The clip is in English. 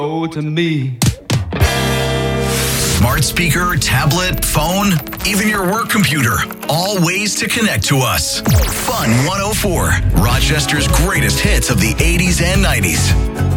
to me. Smart speaker, tablet, phone, even your work computer. All ways to connect to us. Fun 104, Rochester's greatest hits of the 80s and 90s.